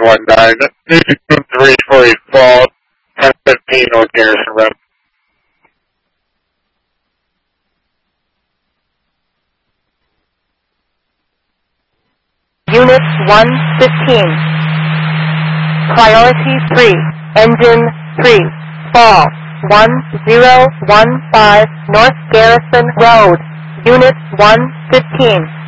3 Fall, 1015 North Garrison Road. Unit 115. Priority 3, Engine 3, Fall, 1015 North Garrison Road. Unit 115.